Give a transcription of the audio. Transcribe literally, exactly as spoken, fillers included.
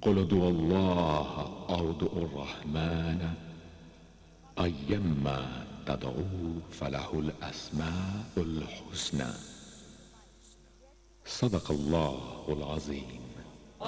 قل ادعوا الله أو ادعوا الرحمن أيما تدعوا فله الأسماء الحسنى. صدق الله العظيم.